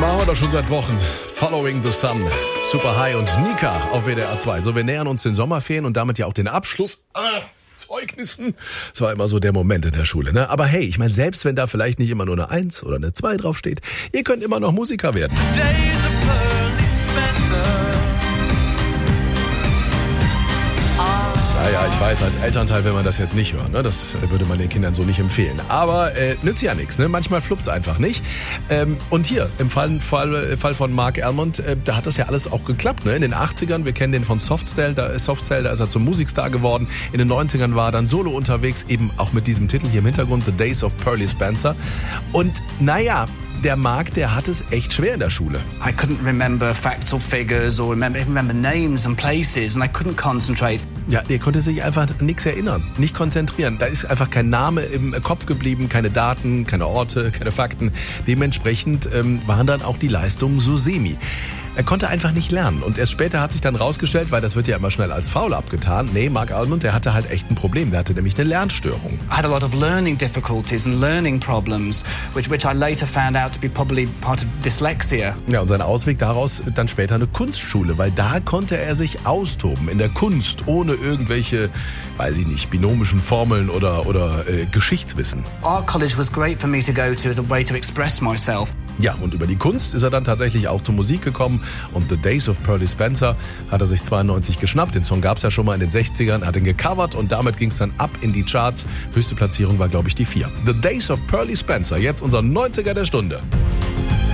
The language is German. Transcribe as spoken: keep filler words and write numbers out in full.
Machen wir doch schon seit Wochen. Following the Sun, Super High und Nika auf W D R zwei. So, wir nähern uns den Sommerferien und damit ja auch den Abschluss. Ah, Zeugnissen. Das war immer so der Moment in der Schule, ne? Aber hey, ich meine, selbst wenn da vielleicht nicht immer nur eine Eins oder eine Zwei draufsteht, ihr könnt immer noch Musiker werden. Days of Pearly Spencer. Ja, ja, ich weiß, als Elternteil will man das jetzt nicht hören, ne? Das würde man den Kindern so nicht empfehlen. Aber äh, nützt ja nichts, ne? Manchmal fluppt's einfach nicht. Ähm, und hier, im Fall, Fall, Fall von Mark Almond, äh, da hat das ja alles auch geklappt, ne? In den achtzigern, wir kennen den von Soft Cell, da ist Soft Cell, da ist er zum Musikstar geworden. In den neunzigern war er dann solo unterwegs, eben auch mit diesem Titel hier im Hintergrund, The Days of Pearly Spencer. Und naja, der Mark, der hat es echt schwer in der Schule. I couldn't remember facts or figures or remember, even remember names and places and I couldn't concentrate. Ja, der konnte sich einfach nichts erinnern, nicht konzentrieren. Da ist einfach kein Name im Kopf geblieben, keine Daten, keine Orte, keine Fakten. Dementsprechend ähm, waren dann auch die Leistungen so semi. Er konnte einfach nicht lernen und erst später hat sich dann rausgestellt, weil das wird ja immer schnell als faul abgetan, nee, Mark Almond, der hatte halt echt ein Problem, der hatte nämlich eine Lernstörung. I had a lot of learning difficulties and learning problems, which, which I later found out to be probably part of dyslexia. Ja, und sein Ausweg daraus dann später eine Kunstschule, weil da konnte er sich austoben in der Kunst, ohne irgendwelche, weiß ich nicht, binomischen Formeln oder, oder äh, Geschichtswissen. Art college was great for me to go to as a way to express myself. Ja, und über die Kunst ist er dann tatsächlich auch zur Musik gekommen und The Days of Pearly Spencer hat er sich zweiundneunzig geschnappt. Den Song gab's ja schon mal in den sechzigern, hat ihn gecovert und damit ging's dann ab in die Charts. Höchste Platzierung war, glaube ich, die vier. The Days of Pearly Spencer, jetzt unser neunziger der Stunde.